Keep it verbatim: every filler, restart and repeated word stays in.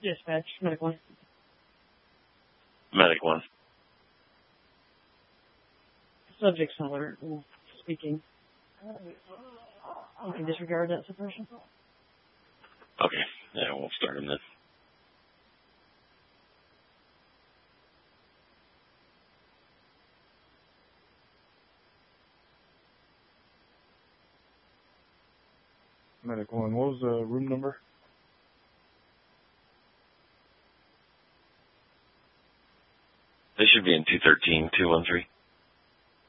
Dispatch, medic one. Medic one. Subject's alert, speaking. You can disregard that suppression. Okay, yeah, we'll start him then. Medic one, what was the room number? They should be in two thirteen, two one three.